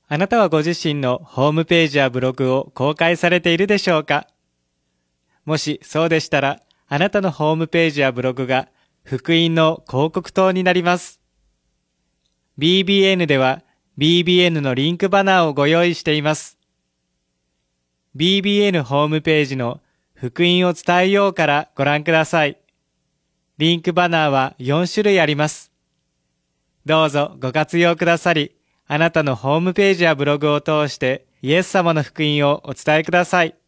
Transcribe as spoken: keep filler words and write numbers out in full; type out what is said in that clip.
あなたはご自身のホームページやブログを公開されているでしょうか？もしそうでしたら、あなたのホームページやブログが福音の広告塔になります。ビービーエヌ では ビービーエヌ のリンクバナーをご用意しています。ビービーエヌ ホームページの福音を伝えようからご覧ください。リンクバナーはよん種類あります。どうぞご活用くださり、あなたのホームページやブログを通してイエス様の福音をお伝えください。